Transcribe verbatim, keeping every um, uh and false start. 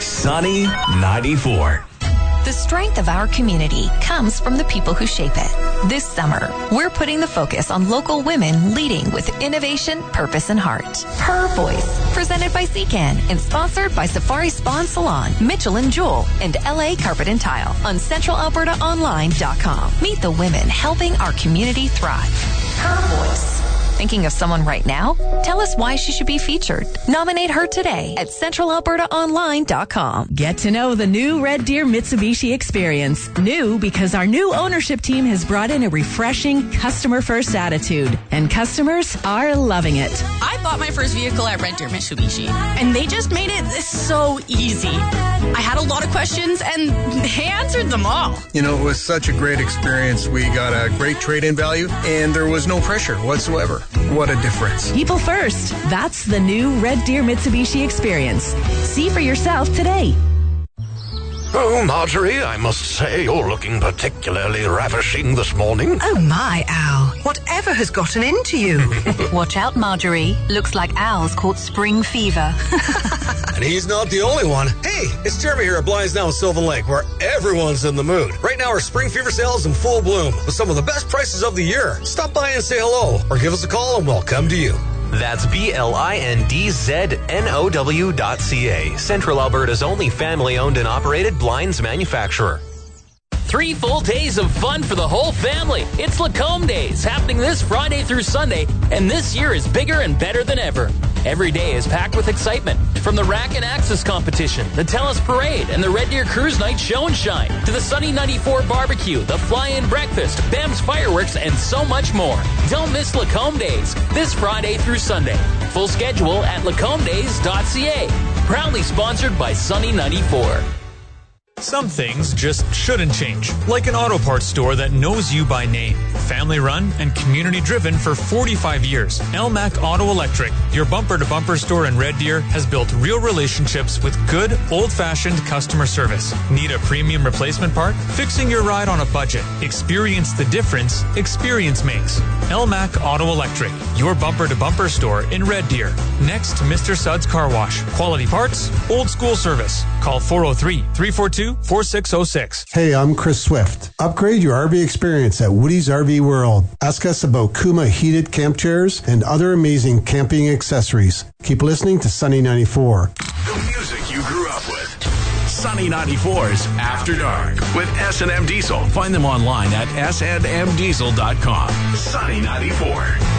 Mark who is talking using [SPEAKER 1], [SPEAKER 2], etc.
[SPEAKER 1] Sunny ninety-four.
[SPEAKER 2] The strength of our community comes from the people who shape it. This summer, we're putting the focus on local women leading with innovation, purpose, and heart. Her Voice, presented by C C A N and sponsored by Safari Spa and Salon, Mitchell and Jewel, and L A Carpet and Tile on Central Alberta Online dot com. Meet the women helping our community thrive. Her Voice. Thinking of someone right now? Tell us why she should be featured. Nominate her today at Central Alberta Online dot com.
[SPEAKER 3] Get to know the new Red Deer Mitsubishi experience. New because our new ownership team has brought in a refreshing customer-first attitude, and customers are loving it.
[SPEAKER 4] I bought my first vehicle at Red Deer Mitsubishi, and they just made it so easy. I had a lot of questions, and they answered them all.
[SPEAKER 5] You know, it was such a great experience. We got a great trade-in value, and there was no pressure whatsoever. What a difference.
[SPEAKER 3] People first. That's the new Red Deer Mitsubishi experience. See for yourself today.
[SPEAKER 6] Oh, Marjorie, I must say you're looking particularly ravishing this morning.
[SPEAKER 7] Oh, my, Al. Whatever has gotten into you?
[SPEAKER 8] Watch out, Marjorie. Looks like Al's caught spring fever.
[SPEAKER 9] And he's not the only one. Hey, it's Jeremy here at Blinds Now in Sylvan Lake, where everyone's in the mood. Right now, our spring fever sale is in full bloom with some of the best prices of the year. Stop by and say hello, or give us a call and we'll come to you.
[SPEAKER 10] That's B L I N D Z N O W dot C A. Central Alberta's only family-owned and operated blinds manufacturer.
[SPEAKER 11] Three full days of fun for the whole family. It's Lacombe Days, happening this Friday through Sunday, and this year is bigger and better than ever. Every day is packed with excitement. From the Rack and Axis competition, the Tellus Parade, and the Red Deer Cruise Night Show and Shine, to the Sunny ninety-four Barbecue, the Fly-In Breakfast, B A M's Fireworks, and so much more. Don't miss Lacombe Days, this Friday through Sunday. Full schedule at lacombe days dot C A. Proudly sponsored by Sunny ninety-four.
[SPEAKER 12] Some things just shouldn't change, like an auto parts store that knows you by name. Family run and community driven for forty-five years. L M A C Auto Electric, your bumper-to-bumper store in Red Deer, has built real relationships with good, old-fashioned customer service. Need a premium replacement part? Fixing your ride on a budget. Experience the difference experience makes. L M A C Auto Electric, your bumper-to-bumper store in Red Deer. Next to Mister Suds Car Wash. Quality parts, old school service. Call four oh three, three four two, four six oh six.
[SPEAKER 13] Hey, I'm Chris Swift. Upgrade your R V experience at Woody's R V World. Ask us about Kuma heated camp chairs and other amazing camping accessories. Keep listening to Sunny ninety-four.
[SPEAKER 1] The music you grew up with. Sunny ninety-four's After Dark with S and M Diesel. Find them online at S N M diesel dot com. Sunny ninety-four.